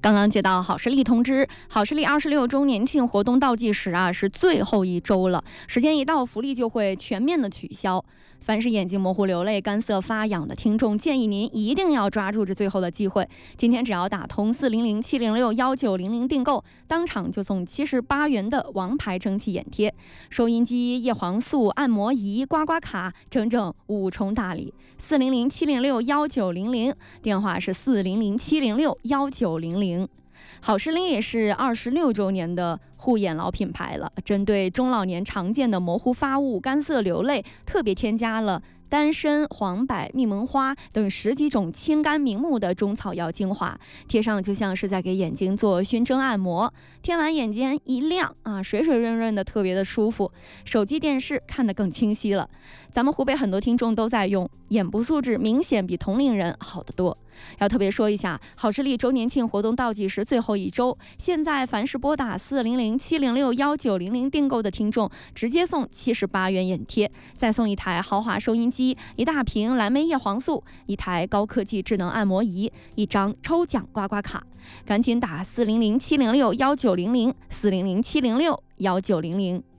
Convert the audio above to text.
刚刚接到好视力通知，好视力26周年庆活动倒计时是最后一周了，时间一到，福利就会全面的取消。凡是眼睛模糊、流泪、干涩发痒的听众，建议您一定要抓住这最后的机会。今天只要打通400-706-1900订购，当场就送78元的王牌蒸汽眼贴、收音机、叶黄素、按摩仪、刮刮卡，整整5重大礼。400-706-1900，电话是400-706-1900。好视力也是26周年的护眼老品牌了，针对中老年常见的模糊发物、干涩流泪，特别添加了丹参、黄柏、蜜蒙花等10几种清肝明目的中草药精华，贴上就像是在给眼睛做熏蒸按摩，贴完眼睛一亮水水润润的，特别的舒服，手机电视看得更清晰了。咱们湖北很多听众都在用，眼部素质明显比同龄人好得多。要特别说一下，好视力周年庆活动倒计时最后一周，现在凡是拨打400-706-1900订购的听众，直接送78元眼贴，再送一台豪华收音机、一大瓶蓝莓叶黄素、一台高科技智能按摩仪、一张抽奖刮刮卡。赶紧打400-706-1900，400-706-1900。